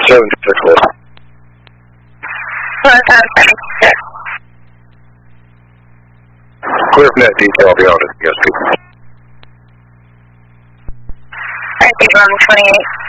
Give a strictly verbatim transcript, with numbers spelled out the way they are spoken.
seven six four. one seven seven six. Clear from that detail beyond it, yes, people. I think we're on the twenty-eight.